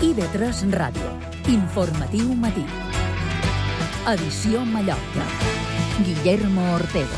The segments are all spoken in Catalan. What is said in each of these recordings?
IB3 Ràdio. Informatiu matí. Edició Mallorca. Guillermo Ortego.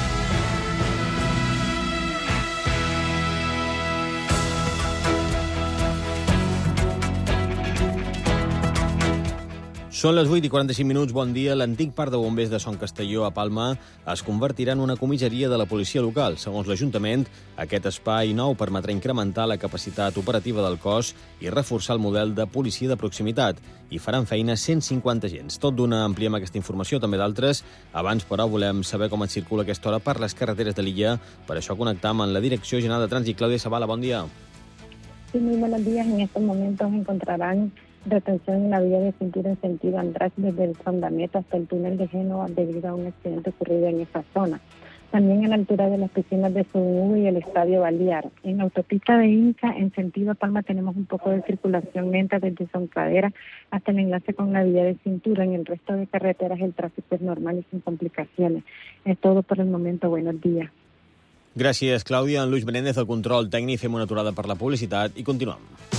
Són les 8:45, bon dia. L'antic parc de bombers de Son Castelló a Palma es convertirà en una comissaria de la policia local. Segons l'Ajuntament, aquest espai nou permetrà incrementar la capacitat operativa del cos i reforçar el model de policia de proximitat. I faran feina 150 agents. Tot d'una ampliem aquesta informació, també d'altres. Abans, però, volem saber com es circula a aquesta hora per les carreteres de l'illa. Per això connectam amb la Direcció General de Trànsit. Clàudia Zavala, bon dia. Sí, muy buenos días. En estos momentos encontrarán retención en la vía de cintura en sentido András desde el Fondameta hasta el túnel de Génova debido a un accidente ocurrido en esa zona. También a la altura de las piscinas de Subu y el Estadio Balear. En la autopista de Inca, en sentido Palma, tenemos un poco de circulación lenta desde Zoncadera hasta el enlace con la vía de cintura. En el resto de carreteras el tráfico es normal y sin complicaciones. Es todo por el momento. Buenos días. Gràcies, Clàudia. En Luis Menéndez, el control tècnic. Fem una aturada per la publicitat i continuem.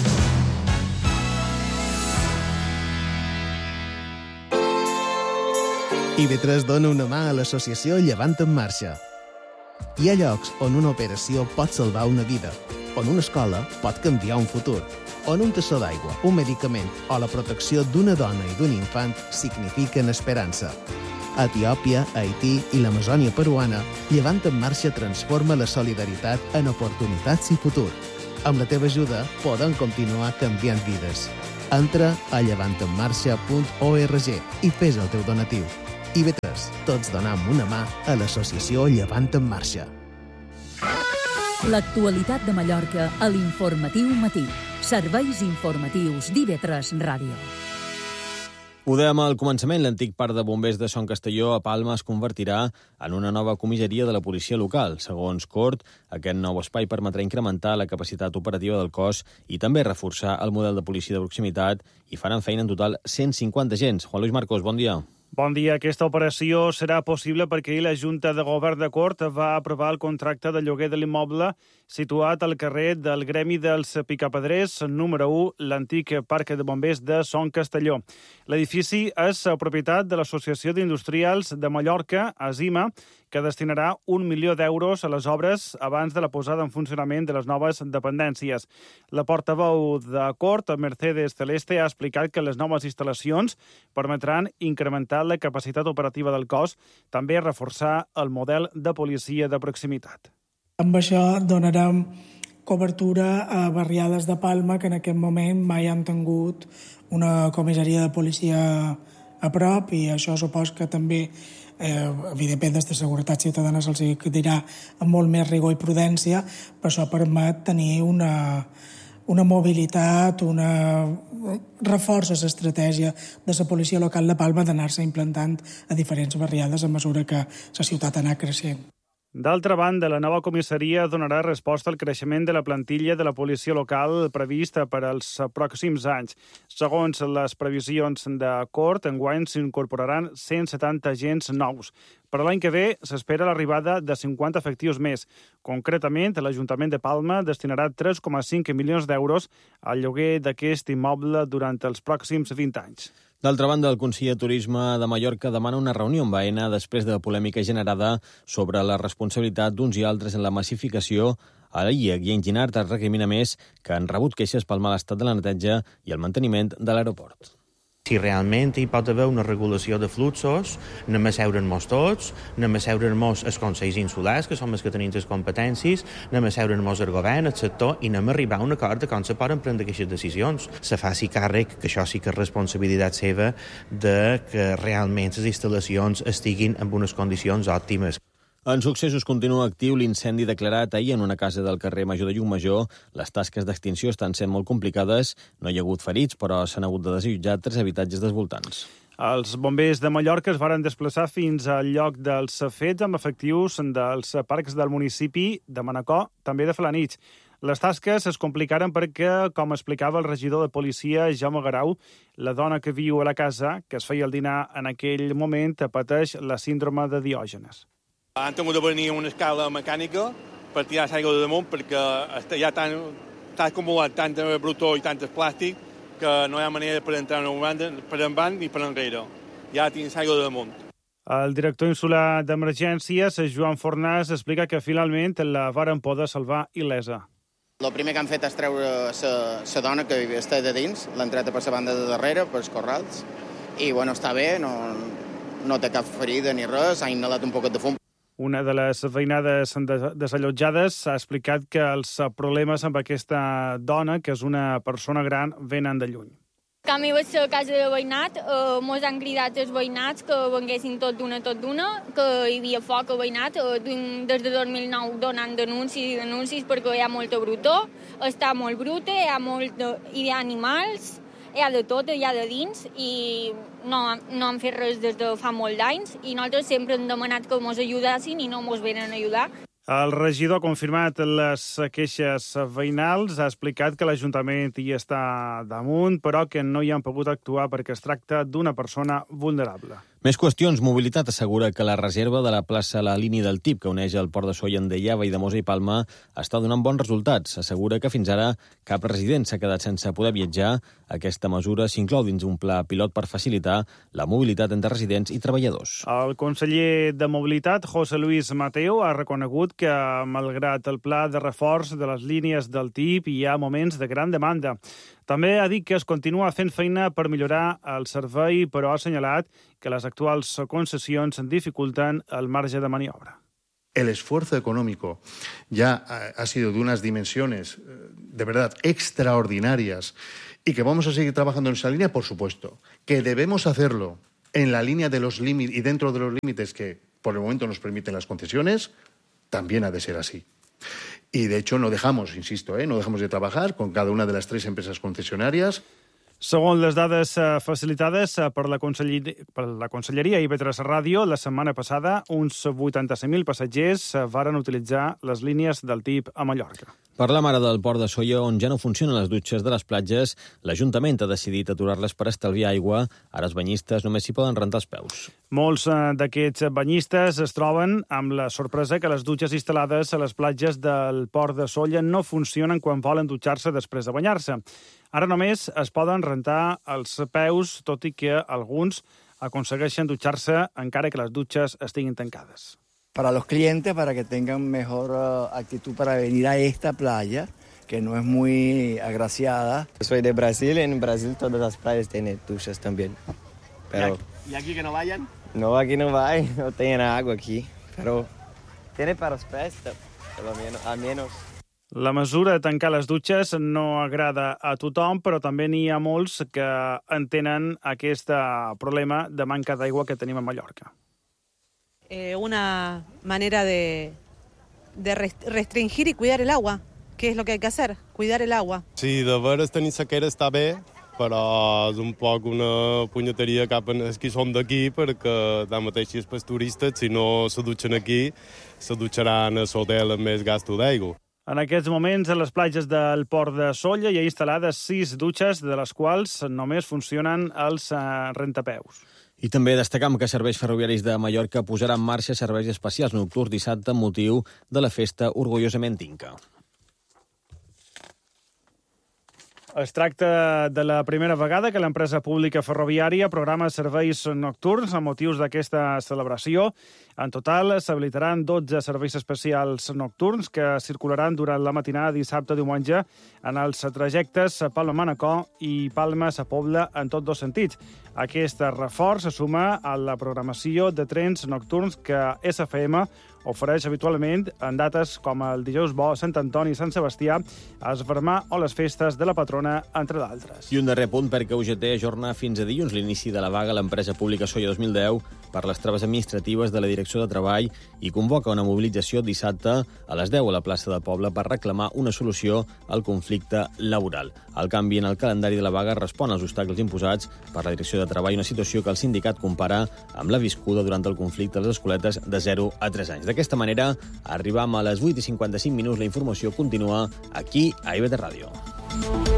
IB3 dona una mà a l'associació Llevant en Marxa. Hi ha llocs on una operació pot salvar una vida, on una escola pot canviar un futur, on un tassó d'aigua, un medicament o la protecció d'una dona i d'un infant signifiquen esperança. A Etiòpia, Haití i l'Amazònia peruana, Llevant en Marxa transforma la solidaritat en oportunitats i futur. Amb la teva ajuda podem continuar canviant vides. Entra a llevantenmarxa.org i fes el teu donatiu. IB3, tots donem una mà a l'associació Llevant en Marxa. L'actualitat de Mallorca a l'Informatiu Matí. Serveis informatius d'IB3 Ràdio. Ho dèiem al començament, l'antic parc de bombers de Son Castelló a Palma es convertirà en una nova comissaria de la policia local. Segons Cort, aquest nou espai permetrà incrementar la capacitat operativa del cos i també reforçar el model de policia de proximitat i faran feina en total 150 agents. Juan Luis Marcos, bon dia. Bon dia. Aquesta operació serà possible perquè ahir la Junta de Govern de Cort va aprovar el contracte de lloguer de l'immoble situat al carrer del Gremi dels Picapedrers, número 1, l'antic parc de bombers de Son Castelló. L'edifici és propietat de l'Associació d'Industrials de Mallorca, ASIMA, que destinarà 1 milió d'euros a les obres abans de la posada en funcionament de les noves dependències. La portaveu de Cort, Mercedes Celeste, ha explicat que les noves instal·lacions permetran incrementar la capacitat operativa del cos, també reforçar el model de policia de proximitat. Amb això donarem cobertura a barriades de Palma que en aquest moment mai han tingut una comissaria de policia a prop i això supos que també evidentment des de seguretat ciutadana se'ls dirà amb molt més rigor i prudència, però això permet tenir una mobilitat, reforça l'estratègia de la policia local de Palma d'anar-se implantant a diferents barriades a mesura que la ciutat ha anat creixent. D'altra banda, la nova comissaria donarà resposta al creixement de la plantilla de la policia local prevista per als pròxims anys. Segons les previsions de Cort, enguany s'incorporaran 170 agents nous. Per l'any que ve s'espera l'arribada de 50 efectius més. Concretament, l'Ajuntament de Palma destinarà 3,5 milions d'euros al lloguer d'aquest immoble durant els pròxims 20 anys. D'altra banda, el conseller de Turisme de Mallorca demana una reunió amb Aena després de la polèmica generada sobre la responsabilitat d'uns i altres en la massificació a l'IEC i Enginart es recrimina més que han rebut queixes pel mal estat de la neteja i el manteniment de l'aeroport. Si realment hi pot haver una regulació de fluxos, anem a seure'ns tots, anem a seure'ns els consells insulars, que som els que tenim les competències, anem a seure'ns el govern, el sector, i anem a arribar a un acord de com se poden prendre aquestes decisions. Se faci càrrec, que això sí que és responsabilitat seva, de que realment les instal·lacions estiguin en unes condicions òptimes. En successos continua actiu l'incendi declarat ahir en una casa del carrer Major de Llucmajor. Les tasques d'extinció estan sent molt complicades. No hi ha hagut ferits, però s'han hagut de desallotjar 3 habitatges dels voltants. Els bombers de Mallorca es varen desplaçar fins al lloc dels fets amb efectius dels parcs del municipi de Manacor, també de Felanitx. Les tasques es complicaren perquè, com explicava el regidor de policia, Jaume Garau, la dona que viu a la casa, que es feia el dinar en aquell moment, pateix la síndrome de Diògenes. Han tingut de venir una escala mecànica per tirar l'aigua de damunt perquè ja està acumulat tanta brutó i tant plàstic que no hi ha manera per entrar per en ni per enrere. Ja tens aigua damunt. El director insular d'emergències, Joan Fornàs, explica que finalment la varen poder salvar il·lesa. El primer que han fet és treure la dona que està de dins, l'han tret per la banda de darrere, pels corrals, i bueno, està bé, no té cap ferida ni res, ha inhalat un poquet de fum. Una de les veïnades desallotjades ha explicat que els problemes amb aquesta dona, que és una persona gran, venen de lluny. Quan hi vaig a la casa de veïnat, mos han cridat els veïnats que venguessin tot d'una, que hi havia foc a veïnat, des de 2009 donant denúncies perquè hi ha molta brutor, està molt bruta, hi ha animals, hi ha de tot, hi ha de dins, i no han fet res des de fa molt d'anys, i nosaltres sempre hem demanat que mos ajudassin i no mos venen a ajudar. El regidor ha confirmat les queixes veïnals, ha explicat que l'Ajuntament hi està damunt, però que no hi han pogut actuar perquè es tracta d'una persona vulnerable. Més qüestions. Mobilitat assegura que la reserva de la plaça La Línia del Tip, que uneix el Port de Sóller amb Deiava i de Mosa i Palma, està donant bons resultats. Assegura que fins ara cap resident s'ha quedat sense poder viatjar. Aquesta mesura s'inclou dins un pla pilot per facilitar la mobilitat entre residents i treballadors. El conseller de Mobilitat, José Luis Mateo, ha reconegut que, malgrat el pla de reforç de les línies del TIP, hi ha moments de gran demanda. També ha dit que es continua fent feina per millorar el servei, però ha assenyalat que les actuals concessions dificulten el marge de maniobra. El esfuerzo económico ya ha sido de unas dimensiones de verdad extraordinarias y que vamos a seguir trabajando en esa línea, por supuesto. Que debemos hacerlo en la línea de los límites y dentro de los límites que por el momento nos permiten las concesiones, también ha de ser así. Y de hecho no dejamos, insisto, no dejamos de trabajar con cada una de las 3 empresas concesionarias. Segons les dades facilitades per la Conselleria i Ivetres Ràdio, la setmana passada uns 85.000 passatgers varen utilitzar les línies del TIP a Mallorca. Per la mare del Port de Sóller, on ja no funcionen les dutxes de les platges, l'Ajuntament ha decidit aturar-les per estalviar aigua. Ara els banyistes només s'hi poden rentar els peus. Molts d'aquests banyistes es troben amb la sorpresa que les dutxes instal·lades a les platges del Port de Sóller no funcionen quan volen dutxar-se després de banyar-se. Ara només es poden rentar els peus, tot i que alguns aconsegueixen dutxar-se encara que les dutxes estiguin tancades. Para los clientes, para que tengan mejor actitud para venir a esta playa, que no es muy agraciada. Soy de Brasil, en Brasil todas las playas tienen duchas también. Pero ¿Y aquí que no vayan? No, aquí no hay, no tienen agua aquí, pero tiene para los pies, al menos. La mesura de tancar les dutxes no agrada a tothom, però també n'hi ha molts que entenen aquest problema de manca d'aigua que tenim a Mallorca. Una manera de restringir y cuidar el agua, que es lo que hay que hacer, cuidar el agua. Sí, de veres tenir sequera està bé, però és un poc una punyeteria cap a els que som d'aquí, perquè tanmateix si és pels turistes, si no se dutxen aquí, se dutxaran a l'hotel amb més gasto d'aigua. En aquests moments, a les platges del Port de Sóller hi ha instal·lades 6 dutxes, de les quals només funcionen els rentapeus. I també destacam que Serveis Ferroviaris de Mallorca posarà en marxa serveis especials nocturns dissabte amb motiu de la festa Orgullosament Inca. Es tracta de la primera vegada que l'empresa pública ferroviària programa serveis nocturns amb motius d'aquesta celebració. En total, s'habilitaran 12 serveis especials nocturns que circularan durant la matinada dissabte-diumenge en els trajectes Palma-Manacor i Palma-Sa Pobla en tots dos sentits. Aquest reforç se suma a la programació de trens nocturns que SFM ofereix habitualment en dates com el dijous bo, Sant Antoni i Sant Sebastià, es Vermà o les festes de la patrona, entre d'altres. I un darrer punt perquè UGT ajorna fins a dilluns l'inici de la vaga a l'empresa pública Sóller 2010 per les traves administratives de la Direcció de Treball i convoca una mobilització dissabte a les 10 a la plaça del Poble per reclamar una solució al conflicte laboral. El canvi en el calendari de la vaga respon als obstacles imposats per la Direcció de Treball, una situació que el sindicat compara amb la viscuda durant el conflicte a les escoletes de 0 a 3 anys. D'aquesta manera, arribam a les 8:55. La informació continua aquí a Ivetres Ràdio.